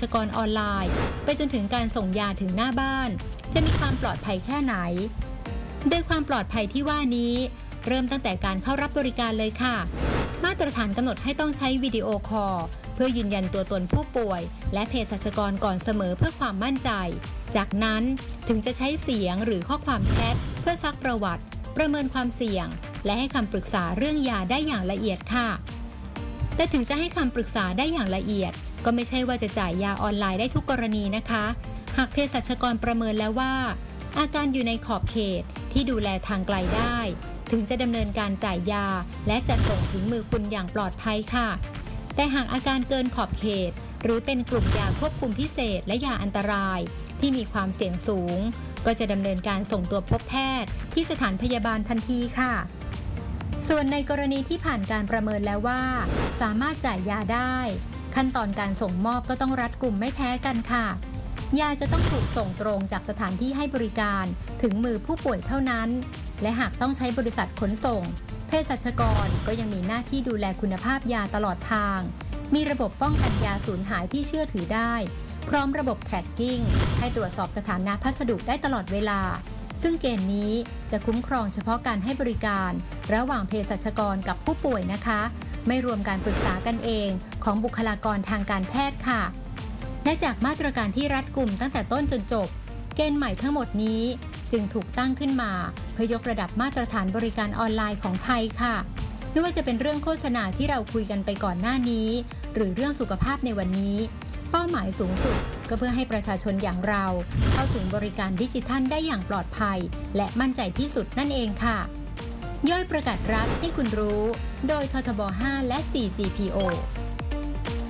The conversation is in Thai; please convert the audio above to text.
ชกรออนไลน์ไปจนถึงการส่งยาถึงหน้าบ้านจะมีความปลอดภัยแค่ไหนโดยความปลอดภัยที่ว่านี้เริ่มตั้งแต่การเข้ารับบริการเลยค่ะมาตรฐานกำหนดให้ต้องใช้วิดีโอคอลเพื่อยืนยันตัวตนผู้ป่วยและเภสัชกรก่อนเสมอเพื่อความมั่นใจจากนั้นถึงจะใช้เสียงหรือข้อความแชทเพื่อซักประวัติประเมินความเสี่ยงและให้คำปรึกษาเรื่องยาได้อย่างละเอียดค่ะแต่ถึงจะให้คำปรึกษาได้อย่างละเอียดก็ไม่ใช่ว่าจะจ่ายยาออนไลน์ได้ทุกกรณีนะคะหากเภสัชกรประเมินแล้วว่าอาการอยู่ในขอบเขตที่ดูแลทางไกลได้ถึงจะดำเนินการจ่ายยาและจัดส่งถึงมือคุณอย่างปลอดภัยค่ะแต่หากอาการเกินขอบเขตหรือเป็นกลุ่มยาควบคุมพิเศษและยาอันตรายที่มีความเสี่ยงสูงก็จะดำเนินการส่งตัวพบแพทย์ที่สถานพยาบาลทันทีค่ะส่วนในกรณีที่ผ่านการประเมินแล้วว่าสามารถจ่ายยาได้ขั้นตอนการส่งมอบก็ต้องรัดกุมไม่แพ้กันค่ะยาจะต้องถูกส่งตรงจากสถานที่ให้บริการถึงมือผู้ป่วยเท่านั้นและหากต้องใช้บริษัทขนส่งเภสัชกรก็ยังมีหน้าที่ดูแลคุณภาพยาตลอดทางมีระบบป้องกันยาสูญหายที่เชื่อถือได้พร้อมระบบ tracking ให้ตรวจสอบสถานะพัสดุได้ตลอดเวลาซึ่งเกณฑ์นี้จะคุ้มครองเฉพาะการให้บริการระหว่างเภสัชกรกับผู้ป่วยนะคะไม่รวมการปรึกษากันเองของบุคลากรทางการแพทย์ค่ะและจากมาตรการที่รัดกุมตั้งแต่ต้นจนจบเกณฑ์ใหม่ทั้งหมดนี้จึงถูกตั้งขึ้นมาเพื่อยกระดับมาตรฐานบริการออนไลน์ของไทยค่ะไม่ว่าจะเป็นเรื่องโฆษณาที่เราคุยกันไปก่อนหน้านี้หรือเรื่องสุขภาพในวันนี้เป้าหมายสูงสุดก็เพื่อให้ประชาชนอย่างเราเข้าถึงบริการดิจิทัลได้อย่างปลอดภัยและมั่นใจที่สุดนั่นเองค่ะย่อยประกาศรัฐให้คุณรู้โดยททบ 5 และ 4GPO